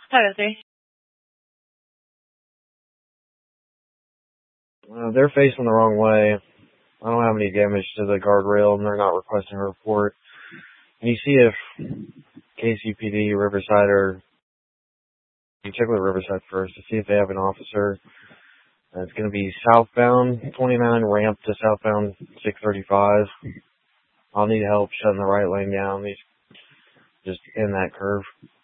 Hi, Betsy. They're facing the wrong way. I don't have any damage to the guardrail, and they're not requesting a report. Can you see if KCPD, Riverside, or you check with Riverside first to see if they have an officer? It's going to be southbound 29, ramp to southbound 635. I'll need help shutting the right lane down. Just in that curve.